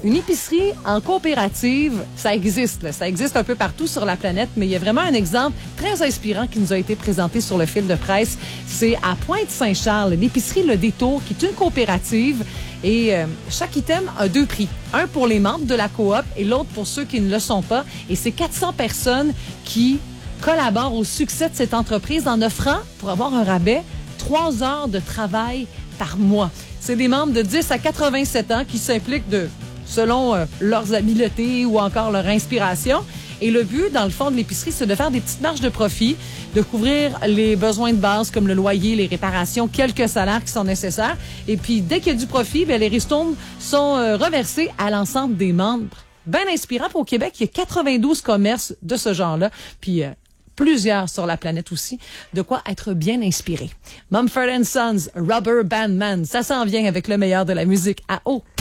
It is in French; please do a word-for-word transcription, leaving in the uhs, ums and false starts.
une épicerie en coopérative, ça existe, là. Ça existe un peu partout sur la planète, mais il y a vraiment un exemple très inspirant qui nous a été présenté sur le fil de presse. C'est à Pointe-Saint-Charles, l'épicerie Le Détour, qui est une coopérative. Et euh, chaque item a deux prix. Un pour les membres de la coop et l'autre pour ceux qui ne le sont pas. Et c'est quatre cents personnes qui collaborent au succès de cette entreprise en offrant, pour avoir un rabais, trois heures de travail par mois. C'est des membres de dix à quatre-vingt-sept ans qui s'impliquent de, selon euh, leurs habiletés ou encore leur inspiration. Et le but, dans le fond de l'épicerie, c'est de faire des petites marges de profit, de couvrir les besoins de base comme le loyer, les réparations, quelques salaires qui sont nécessaires. Et puis, dès qu'il y a du profit, bien, les ristournes sont euh, reversés à l'ensemble des membres. Bien inspirant. Pour au Québec, il y a quatre-vingt-douze commerces de ce genre-là. Puis, euh, plusieurs sur la planète aussi. De quoi être bien inspiré. Mumford and Sons, Rubber Band Man. Ça s'en vient avec le meilleur de la musique à eau.